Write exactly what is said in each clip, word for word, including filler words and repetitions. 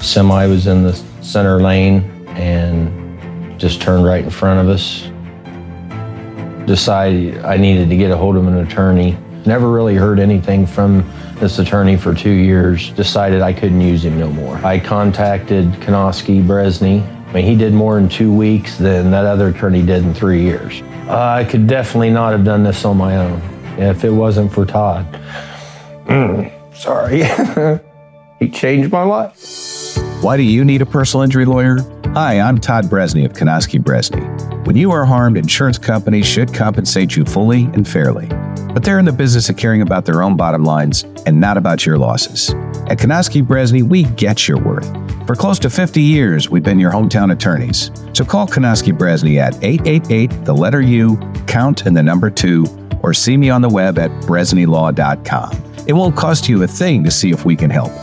Semi was in the center lane and just turned right in front of us. Decided I needed to get a hold of an attorney. Never really heard anything from this attorney for two years. Decided I couldn't use him no more. I contacted Konoski Bresney. I mean, he did more in two weeks than that other attorney did in three years. Uh, I could definitely not have done this on my own if it wasn't for Todd. Mm, sorry. He changed my life. Why do you need a personal injury lawyer? Hi, I'm Todd Bresney of Konoski Bresney. When you are harmed, insurance companies should compensate you fully and fairly. But they're in the business of caring about their own bottom lines and not about your losses. At Konoski Bresney, we get your worth. For close to fifty years, we've been your hometown attorneys. So call Konoski Bresney at eight eight eight, the letter U, count and the number two, or see me on the web at bresney law dot com. It won't cost you a thing to see if we can help.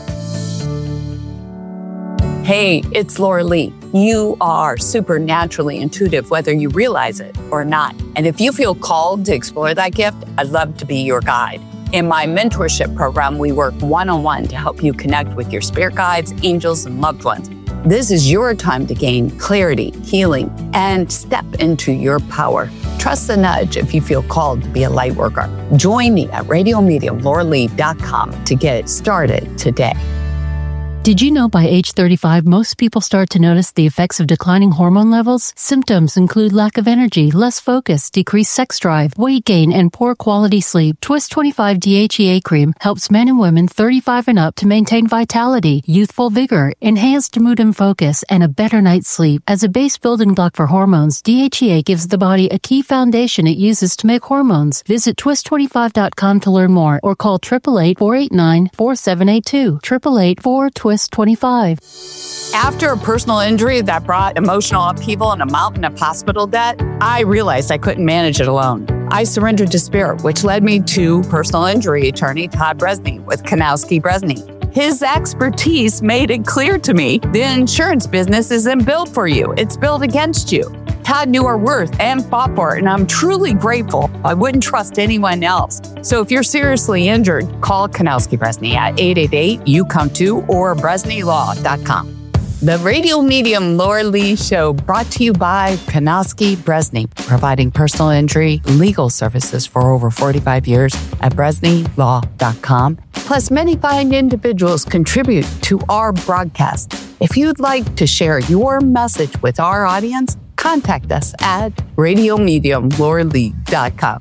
Hey, it's Laura Lee. You are supernaturally intuitive, whether you realize it or not. And if you feel called to explore that gift, I'd love to be your guide. In my mentorship program, we work one-on-one to help you connect with your spirit guides, angels, and loved ones. This is your time to gain clarity, healing, and step into your power. Trust the nudge if you feel called to be a light worker. Join me at radio medium laura lee dot com to get started today. Did you know by age thirty-five, most people start to notice the effects of declining hormone levels? Symptoms include lack of energy, less focus, decreased sex drive, weight gain, and poor quality sleep. Twist twenty-five D H E A cream helps men and women thirty-five and up to maintain vitality, youthful vigor, enhanced mood and focus, and a better night's sleep. As a base building block for hormones, D H E A gives the body a key foundation it uses to make hormones. Visit twist twenty-five dot com to learn more or call eight eight eight, four eight nine, four seven eight two, eight eight eight, four, twist twenty-five. After a personal injury that brought emotional upheaval and a mountain of hospital debt, I realized I couldn't manage it alone. I surrendered to spirit, which led me to personal injury attorney Todd Bresney with Konoski Bresney. His expertise made it clear to me the insurance business isn't built for you. It's built against you. Todd knew our worth and fought for it, and I'm truly grateful. I wouldn't trust anyone else. So if you're seriously injured, call Konoski Bresney at eight eight eight, you come to, or bresney law dot com. The Radio Medium Laura Lee Show, brought to you by Konoski Bresney, providing personal injury legal services for over forty-five years at bresney law dot com. Plus, many fine individuals contribute to our broadcast. If you'd like to share your message with our audience, contact us at radio medium laura lee dot com.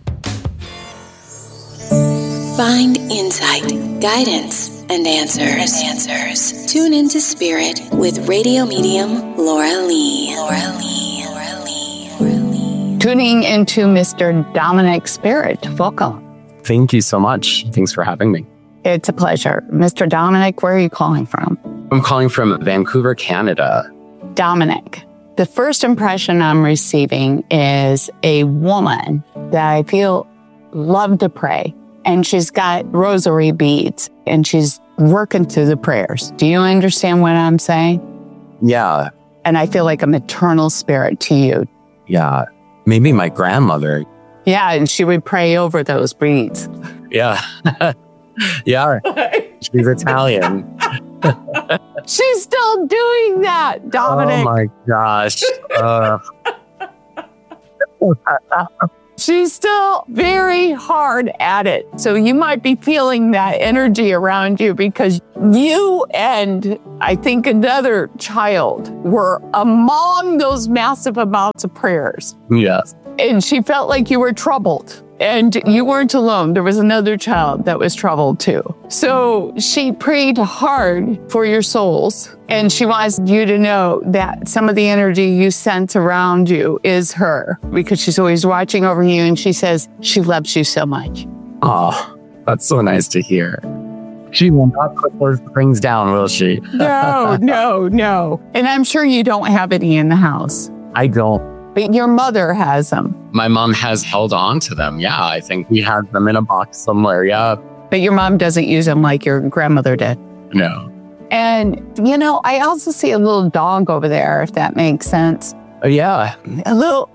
Find insight, guidance, and answers. answers. Tune into Spirit with Radio Medium Laura Lee. Laura Lee. Laura Lee. Laura Lee. Tuning into Mister Dominic Spirit. Welcome. Thank you so much. Thanks for having me. It's a pleasure. Mister Dominic, where are you calling from? I'm calling from Vancouver, Canada. Dominic, the first impression I'm receiving is a woman that I feel love to pray. And she's got rosary beads and she's working through the prayers. Do you understand what I'm saying? Yeah. And I feel like a maternal spirit to you. Yeah. Maybe my grandmother. Yeah, and she would pray over those beads. Yeah. Yeah. She's Italian. She's still doing that, Dominic. Oh my gosh. Uh. She's still very hard at it. So you might be feeling that energy around you because you and I think another child were among those massive amounts of prayers. Yes. And she felt like you were troubled. And you weren't alone. There was another child that was troubled too. So she prayed hard for your souls. And she wants you to know that some of the energy you sense around you is her, because she's always watching over you. And she says she loves you so much. Oh, that's so nice to hear. She will not put those rings down, will she? No, no, no. And I'm sure you don't have any in the house. I don't. But your mother has them. My mom has held on to them. Yeah, I think we have them in a box somewhere. Yeah. But your mom doesn't use them like your grandmother did. No. And, you know, I also see a little dog over there, if that makes sense. Oh, yeah. A little...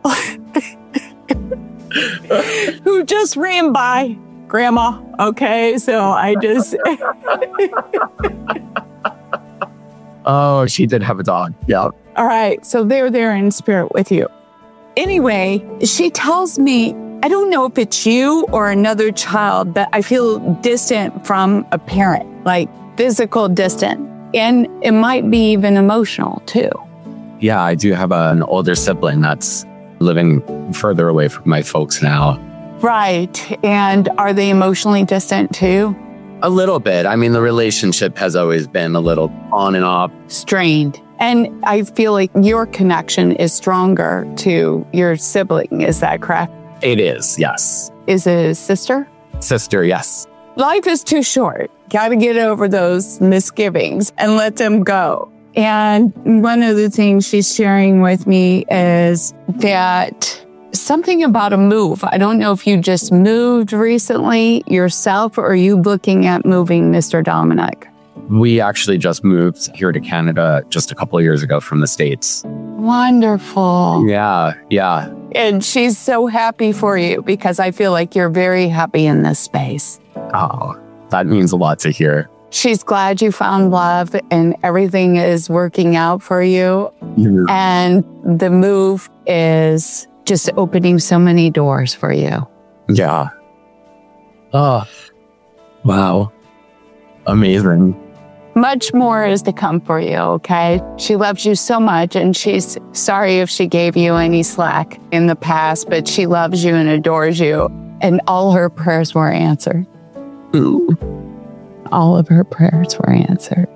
who just ran by Grandma. Okay, so I just... Oh, she did have a dog. Yeah. All right. So they're there in spirit with you. Anyway, she tells me, I don't know if it's you or another child, but I feel distant from a parent, like physical distant. And it might be even emotional too. Yeah, I do have a, an older sibling that's living further away from my folks now. Right. And are they emotionally distant too? A little bit. I mean, the relationship has always been a little on and off. Strained. And I feel like your connection is stronger to your sibling. Is that correct? It is, yes. Is it a sister? Sister, yes. Life is too short. Got to get over those misgivings and let them go. And one of the things she's sharing with me is that something about a move. I don't know if you just moved recently yourself or are you looking at moving, Mister Dominic? We actually just moved here to Canada just a couple of years ago from the States. Wonderful. Yeah, yeah. And she's so happy for you because I feel like you're very happy in this space. Oh, that means a lot to hear. She's glad you found love and everything is working out for you. Yeah. And the move is just opening so many doors for you. Yeah. Oh, wow. Amazing. Much more is to come for you, okay? She loves you so much, and she's sorry if she gave you any slack in the past, but she loves you and adores you, and all her prayers were answered. Ooh. All of her prayers were answered.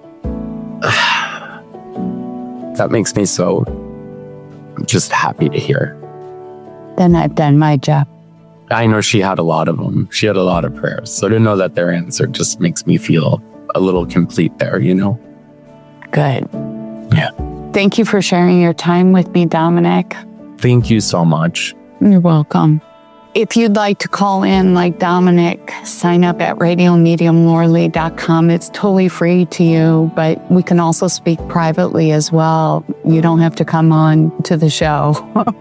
That makes me so just happy to hear. Then I've done my job. I know she had a lot of them. She had a lot of prayers. So to know that they're answered just makes me feel a little complete there, you know? Good. Yeah. Thank you for sharing your time with me, Dominic. Thank you so much. You're welcome. If you'd like to call in like Dominic, sign up at radio medium laura lee dot com. It's totally free to you, but we can also speak privately as well. You don't have to come on to the show.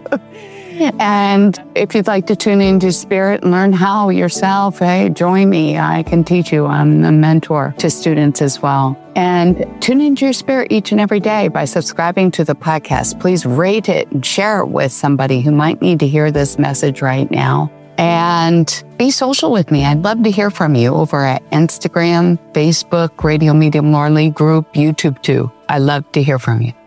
And if you'd like to tune into Spirit and learn how yourself, hey, join me. I can teach you. I'm a mentor to students as well. And tune into your spirit each and every day by subscribing to the podcast. Please rate it and share it with somebody who might need to hear this message right now. And be social with me. I'd love to hear from you over at Instagram, Facebook, Radio Medium Laura Lee group, YouTube too. I'd love to hear from you.